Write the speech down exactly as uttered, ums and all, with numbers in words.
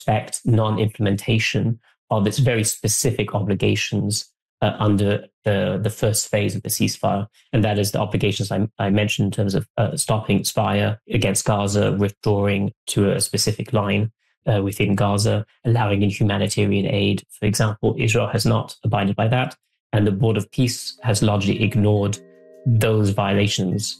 respect non-implementation of its very specific obligations uh, under the, the first phase of the ceasefire. And that is the obligations I, I mentioned in terms of uh, stopping fire against Gaza, withdrawing to a specific line uh, within Gaza, allowing in humanitarian aid. For example, Israel has not abided by that. And the Board of Peace has largely ignored those violations